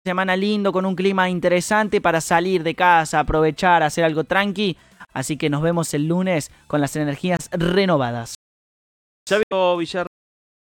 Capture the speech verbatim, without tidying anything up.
semana lindo, con un clima interesante para salir de casa, aprovechar, hacer algo tranqui. Así que nos vemos el lunes con las energías renovadas. Ya veo Villar.